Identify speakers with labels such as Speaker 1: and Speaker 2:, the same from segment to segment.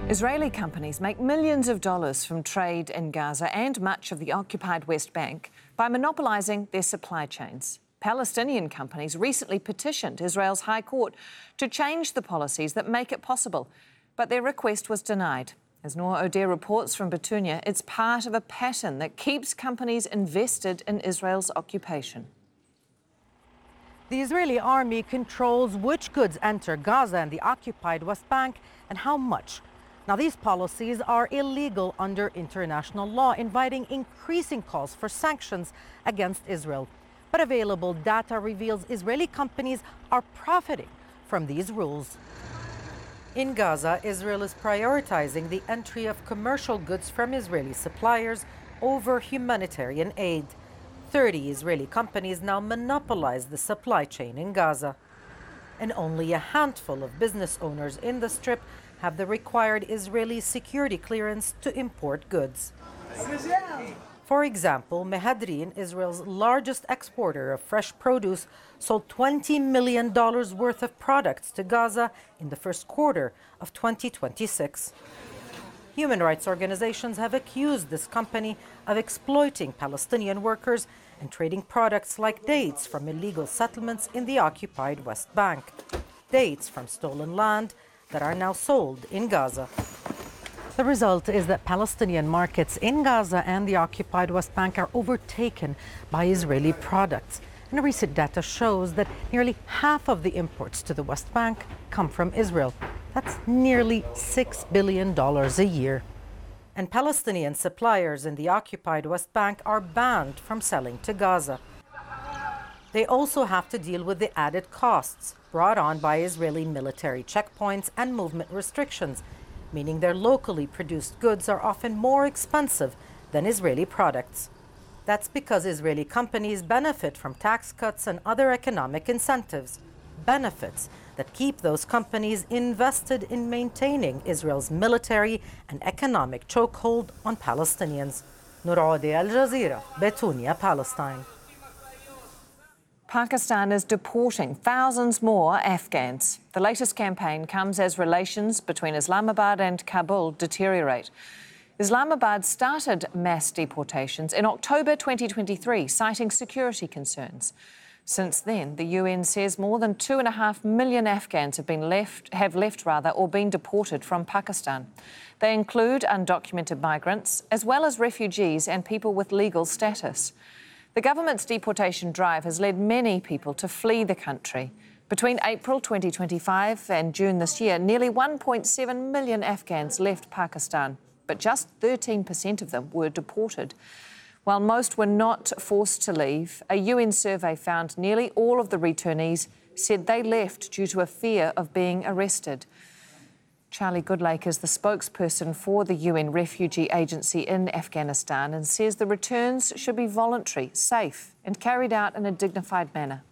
Speaker 1: Israeli companies make millions of dollars from trade in Gaza and much of the occupied West Bank by monopolising their supply chains. Palestinian companies recently petitioned Israel's High Court to change the policies that make it possible, but their request was denied. As Noor O'Dea reports from Betunia, it's part of a pattern that keeps companies invested in Israel's occupation.
Speaker 2: The Israeli army controls which goods enter Gaza and the occupied West Bank and how much. Now, these policies are illegal under international law, inviting increasing calls for sanctions against Israel. But available data reveals Israeli companies are profiting from these rules. In Gaza, Israel is prioritizing the entry of commercial goods from Israeli suppliers over humanitarian aid. 30 Israeli companies now monopolize the supply chain in Gaza. And only a handful of business owners in the Strip have the required Israeli security clearance to import goods. For example, Mehadrin, Israel's largest exporter of fresh produce, sold $20 million worth of products to Gaza in the first quarter of 2026. Human rights organizations have accused this company of exploiting Palestinian workers and trading products like dates from illegal settlements in the occupied West Bank. Dates from stolen land that are now sold in Gaza. The result is that Palestinian markets in Gaza and the occupied West Bank are overtaken by Israeli products. And recent data shows that nearly half of the imports to the West Bank come from Israel. That's nearly $6 billion a year. And Palestinian suppliers in the occupied West Bank are banned from selling to Gaza. They also have to deal with the added costs brought on by Israeli military checkpoints and movement restrictions, meaning their locally produced goods are often more expensive than Israeli products. That's because Israeli companies benefit from tax cuts and other economic incentives, benefits that keep those companies invested in maintaining Israel's military and economic chokehold on Palestinians. Noor O'Dea, Al Jazeera, Betunia, Palestine.
Speaker 1: Pakistan is deporting thousands more Afghans. The latest campaign comes as relations between Islamabad and Kabul deteriorate. Islamabad started mass deportations in October 2023, citing security concerns. Since then, the UN says more than 2.5 million Afghans have left or been deported from Pakistan. They include undocumented migrants, as well as refugees and people with legal status. The government's deportation drive has led many people to flee the country. Between April 2025 and June this year, nearly 1.7 million Afghans left Pakistan, but just 13% of them were deported. While most were not forced to leave, a UN survey found nearly all of the returnees said they left due to a fear of being arrested. Charlie Goodlake is the spokesperson for the UN Refugee Agency in Afghanistan and says the returns should be voluntary, safe and carried out in a dignified manner.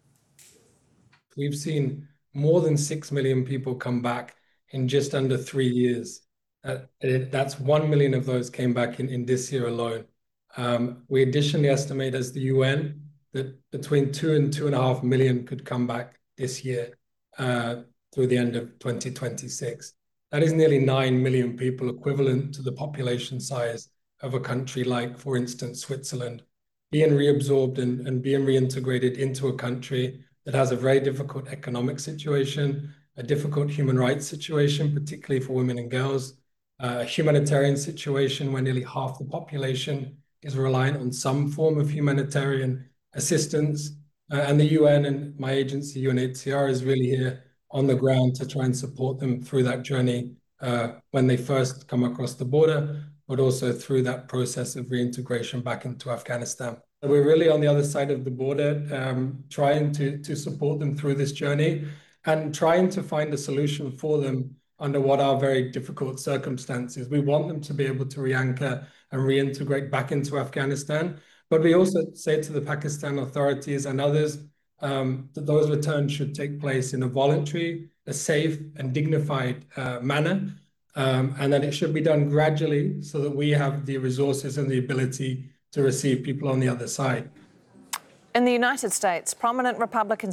Speaker 3: We've seen more than 6 million people come back in just under 3 years. That's 1 million of those came back in this year alone. We additionally estimate as the UN that between 2 and 2.5 million could come back this year through the end of 2026. That is nearly 9 million people, equivalent to the population size of a country like, for instance, Switzerland, being reabsorbed and being reintegrated into a country that has a very difficult economic situation, a difficult human rights situation, particularly for women and girls, a humanitarian situation where nearly half the population is reliant on some form of humanitarian assistance. And the UN and my agency, UNHCR, is really here on the ground to try and support them through that journey when they first come across the border, but also through that process of reintegration back into Afghanistan. We're really on the other side of the border, trying to support them through this journey and trying to find a solution for them under what are very difficult circumstances. We want them to be able to re-anchor and reintegrate back into Afghanistan, but we also say to the Pakistan authorities and others that those returns should take place in a voluntary, a safe and dignified manner, and that it should be done gradually so that we have the resources and the ability to receive people on the other side.
Speaker 1: In the United States, prominent Republican